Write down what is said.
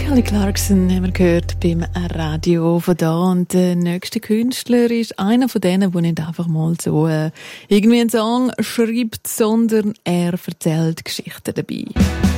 Kelly Clarkson haben wir gehört beim Radio von da. Und der nächste Künstler ist einer von denen, der nicht einfach mal so irgendwie einen Song schreibt, sondern er erzählt Geschichten dabei.